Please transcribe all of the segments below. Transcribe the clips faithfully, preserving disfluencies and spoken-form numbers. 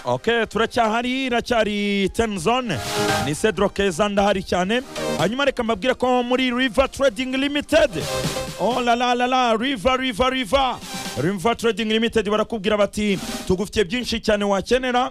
Okay, turacyahari iracyari ten zone ni Cedro Keza ndahari cyane. Hanyuma reka mbabwire ko muri River Trading Limited, oh la la la la, River River River River Trading Limited barakubwira bati tugufitiye byinshi cyane wakenera.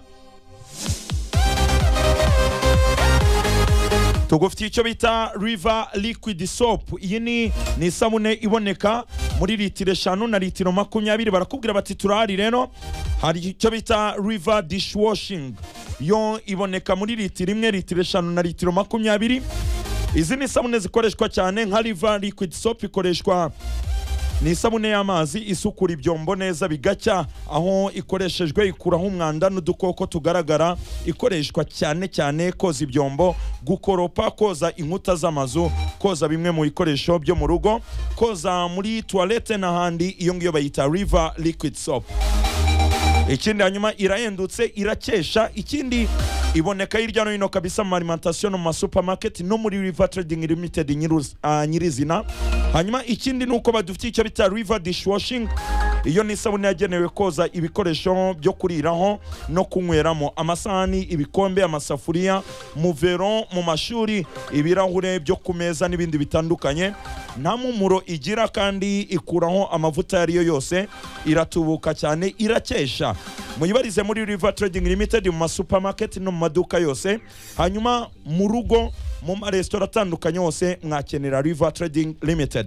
Tugufitiye icyo bita River Liquid Soap. Iyi ni ni sabune iboneka muri litiro eshanu na litiro makumyabiri. Barakubwira bati turahari rero. Hari icyo bita River Dishwashing, yo iboneka muri litiro imwe, litiro eshanu na litiro makumyabiri. Izi ni sabune zikoreshwa cyane nka River Liquid Soap ikoreshwa ni isabune y'amazi isukura ibyombo neza bigacya, aho ikoreshejwe ikuraho umwanda n'udukoko tugaragara. Ikoreshwa cyane cyane koza ibyombo, gukoropa, koza inkuta z'amazu, koza bimwe mu bikoresho byo mu rugo, koza muri toilette n'ahandi. Iyo ngiyo bayita River Liquid Soap. Ikindi hanyuma irahendutse, irakesha. Ikindi iboneka hirya no hino kabisa mu alimentation no mu supermarket no muri River Trading Limited nyiruz, uh, nyirizina. Hanyuma ikindi nuko badufitiye icyo bita River Dishwashing. Iyo ni sabune yagenewe koza ibikoresho byo kuriraho no kunyweramo, amasahani, ibikombe, amasafuriya, mu vero, mu mashuri, ibirahure byo kumeza n'ibindi bitandukanye. Nta mumuro igira kandi ikuraho amavuta yariyo yose, iratubuka cyane, irakesha. Muyibarize muri River Trading Limited mu supermarket no mu maduka yose. Hanyuma mu rugo, mu maresitora atandukanye hose mwakenera River Trading Limited.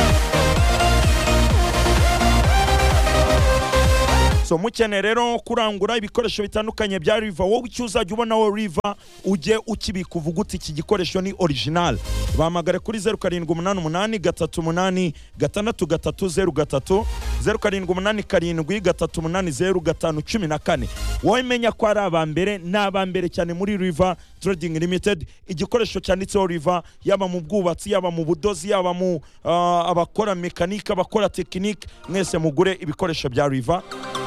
So mukene rero kurangura ibikoresho bitandukanye bya River, wowe icyuzajya ubonaho River ujye ukibika uvuga uti iki gikoresho ni original. Bahamagare kuri zero karindwi umunani umunani gatatu umunani gatandatu gatatu zero gatatu, zero karindwi umunani karindwi gatatu umunani zero gatanu cumi na kane. Wowe menya ko ari abambere n'abambere cyane muri River Trading Limited. Igikoresho cyanditseho River, yaba mu bwubatsi, yaba mu budozi, yaba mu uh, abakora mekanike, abakora tekinike, mwese mugure ibikoresho bya River.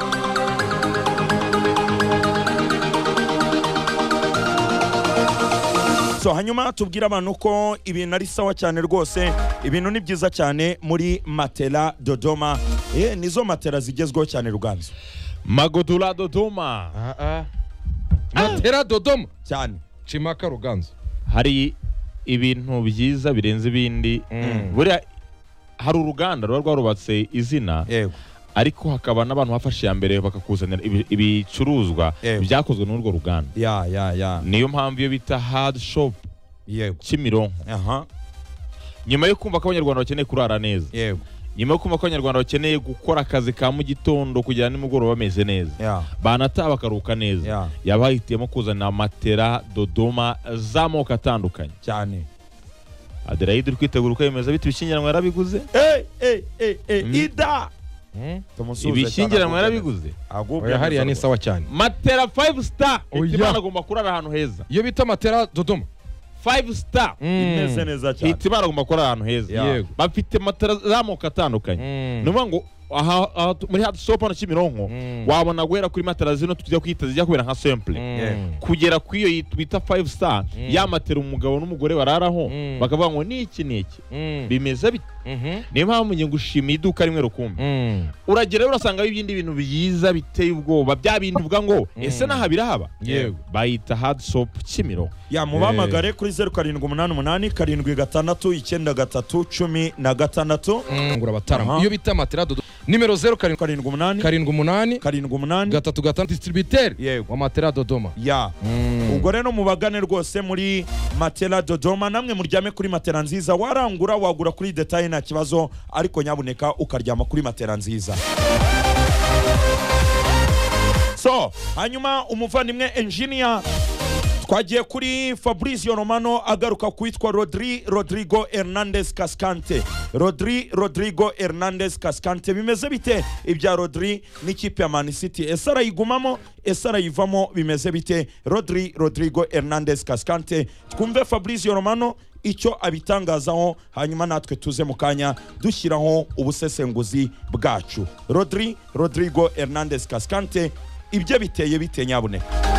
So hanyuma tubwira abantu ko ibintu ari sawa cyane rwose, ibintu ni byiza cyane muri Matela Dodoma. Eh, nizo matela zigezweho cyane Ruganzo. Magodula Dodoma. Ah ah. Matela Dodoma cyane. Chimaka Ruganzo. Hari ibintu byiza birenze ibindi. Mm. Buriya hari uruganda rwa rwarubatse izina. Yego. Ariko hakaba n'abantu bafashe ya mbere bakakuzanira ibicuruzwa byakozwe n'urwo ruganda. Ya ya ya. Niyo mpamvu yo bita Hard Shop. Yego. Kimironko. Aha. Nyuma yo kumva ko abanyarwanda bakeneye kurara neza. Yego. Nyuma yo kumva ko abanyarwanda bakeneye gukora akazi ka mu gitondo kugira nimugoroba bameze neza. Yeah. Banata bakaruka neza. Yeah. Yabahitiyemo kuzana Matela Dodoma z'amoko atandukanye. Cyane. Adelaide uri kwitegura uko yemeza biti bishyingiranwa yarabiguze. Eh eh eh eh Mm. ida. Hmm? Ibishyingiranwa yarabiguze. Oya hariya ni sawa cyane. Matela five star. Oya. Itimana agomba kurara ahantu heza. Iyo bita Matela Dodoma five star. Imeze neza cyane. Itimana agomba kurara ahantu heza. Yego. Bafite matela z'amoko atandukanye. Nuvuga ngo aha aha muri Hard Shop no Kimironko wabona guhera kuri matela zino tujya kwita zijya kubera nka simple kugera ku iyo yitwita five star ya matela umugabo n'umugore bararaho bakavuga ngo ni iki ni iki bimeze bite. Niyo mpamvu ngiye ngushimiye iduka rimwe rukumbi. Uragera urasanga ibindi bintu byiza biteye ubwoba, bya bintu uvuga ngo ese naha birahaba. Yego. Bayita Hard Shop Kimironko. Ya mubamagare kuri zero karindwi umunani umunani karindwi gatandatu icyenda gatatu cumi na gatandatu. ngura batarama. Iyo bita Matela Dodoma nimero zero karindwi umunani karindwi umunani karindwi umunani gatatu gatandatu distributeur Yego. wa Matela Dodoma. Ya. Ubwo rero mubagane rwose muri Matela Dodoma, namwe muryame kuri matela nziza. Warangura wagura kuri detail nta kibazo, ariko nyabuneka ukaryama kuri matela nziza. So hanyuma umuvandimwe engineer twagiye kuri Fabrizio Romano agaruka kwitwa Rodri Rodrigo Hernandez Cascante. Rodri Rodrigo Hernandez Cascante bimeze bite ibya Rodri n'ikipe ya Man City? Ese arayigumamo, ese arayivamo, bimeze bite Rodri Rodrigo Hernandez Cascante? Twumve Fabrizio Romano icyo abitangazaho, hanyuma natwe tuze mu kanya dushyiraho ubusesenguzi bwacu. Rodri Rodrigo Hernandez Cascante ibyo biteye bite nyabuneka?